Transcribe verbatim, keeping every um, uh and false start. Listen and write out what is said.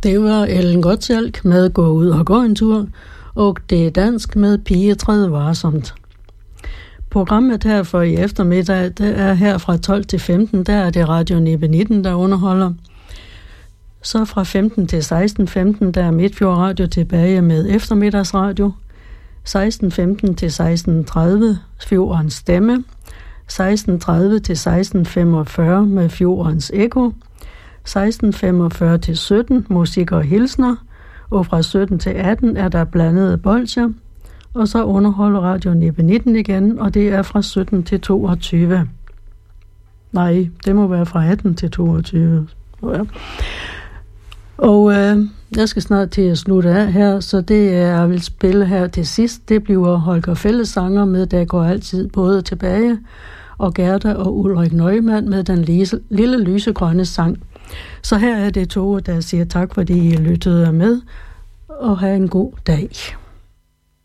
Det var Ellen Gottschalk med Gå ud og gå en tur, og det er dansk med Pige træd varsomt. Programmet her for i eftermiddag, det er her fra tolv til femten, der er det Radio Nibe nitten, der underholder. Så fra femten til seksten femten, der er Midtfjord Radio tilbage med eftermiddagsradio. seksten femten til seksten tredive, Fjordens Stemme. seksten tredive til seksten femogfyrre med Fjordens Ekko. seksten femogfyrre til sytten, musik og hilsner, og fra sytten til atten er der blandede bolsjer, og så underholder Radio Nibe nitten igen, og det er fra sytten til toogtyve. Nej, det må være fra atten til toogtyve. Ja. Og øh, jeg skal snart til at slutte af her, så det jeg vil spille her til sidst, det bliver Holger Fællesanger med Der går altid både tilbage, og Gerda og Ulrik Neumann med den lise, lille lysegrønne sang. Så her er det to, der siger tak, fordi I lyttede med, og have en god dag.